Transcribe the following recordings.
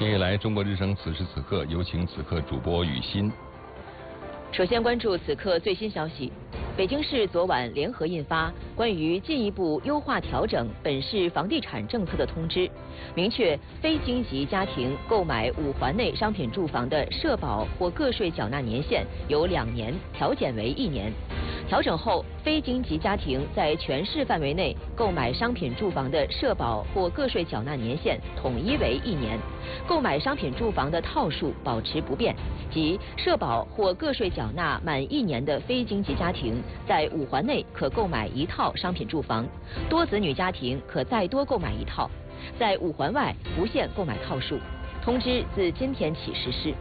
接下来，中国之声此时此刻有请此刻主播雨欣。 首先关注此刻最新消息。北京市昨晚联合印发关于进一步优化调整本市房地产政策的通知，明确非京籍家庭购买5环内商品住房的社保或个税缴纳年限由2年调减为1年。调整后，非京籍家庭在全市范围内购买商品住房的社保或个税缴纳年限统一为1年，购买商品住房的套数保持不变，即社保或个税缴纳满1年的非京籍家庭在5环内可购买1套商品住房，多子女家庭可再多购买1套，在5环外不限购买套数。通知自今天起实施。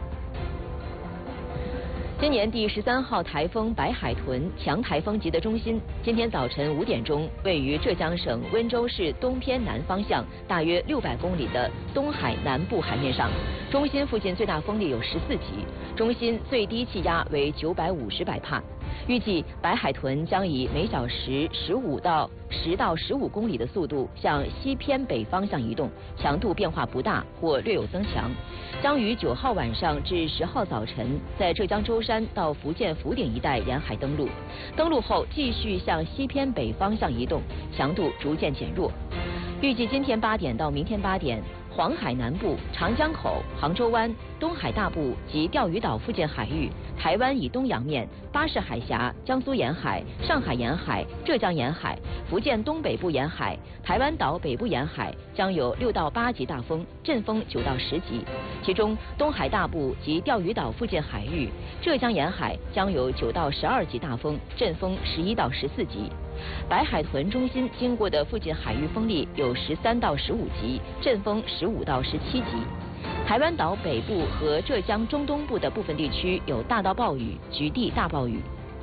今年第13号台风白海豚强台风级的中心，今天早晨5点钟，位于浙江省温州市东偏南方向大约600公里的东海南部海面上。中心附近最大风力有14级，中心最低气压为950百帕。预计白海豚将以每小时10到15公里的速度向西偏北方向移动，强度变化不大或略有增强，将于9号晚上至10号早晨在浙江舟山到福建福鼎一带沿海登陆，登陆后继续向西偏北方向移动，强度逐渐减弱。预计今天8点到明天8点，黄海南部、长江口、杭州湾、东海大部及钓鱼岛附近海域、台湾以东洋面、巴士海峡、江苏沿海、上海沿海、浙江沿海、福建东北部沿海、台湾岛北部沿海将有6到8级大风，阵风9到10级。其中，东海大部及钓鱼岛附近海域、浙江沿海将有9到12级大风，阵风11到14级。白海豚中心经过的附近海域风力有13到15级，阵风15到17级。台湾岛北部和浙江中东部的部分地区有大到暴雨，局地大暴雨。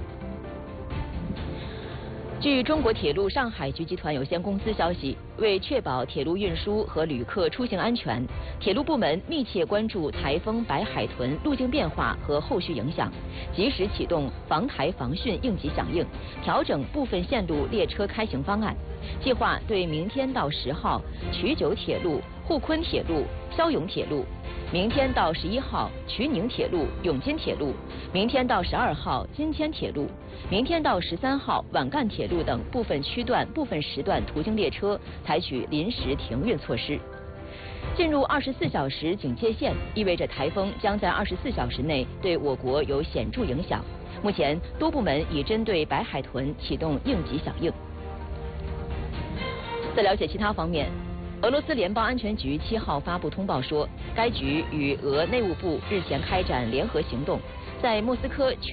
据中国铁路上海局集团有限公司消息，为确保铁路运输和旅客出行安全，铁路部门密切关注台风白海豚路径变化和后续影响，及时启动防台防汛应急响应，调整部分线路列车开行方案。计划对明天到10号衢九铁路、沪昆铁路、霄永铁路，明天到11号衢宁铁路、永金铁路，明天到12号金千铁路，明天到13号皖赣铁路等部分区段、部分时段途经列车采取临时停运措施。进入24小时警戒线，意味着台风将在24小时内对我国有显著影响。目前，多部门已针对白海豚启动应急响应。在了解其他方面，俄罗斯联邦安全局7号发布通报说，该局与俄内务部日前开展联合行动，在莫斯科